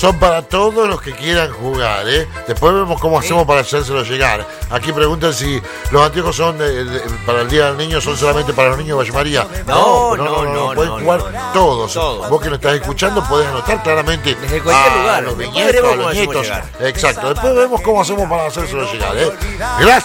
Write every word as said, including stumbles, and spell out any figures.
son para todos los que quieran jugar, ¿eh? Después vemos cómo hacemos para hacérselo llegar. Aquí preguntan si los anteojos son de, de, para el Día del Niño, son solamente para los niños de Valle María. No, no, no, no, no pueden no, jugar no, no, todos. todos. Vos que nos estás escuchando podés anotar claramente desde cualquier a lugar. los Después viñetos, veremos a los cómo hacemos nietos. llegar. Exacto, después vemos cómo hacemos para hacérselo llegar, ¿eh? Gracias.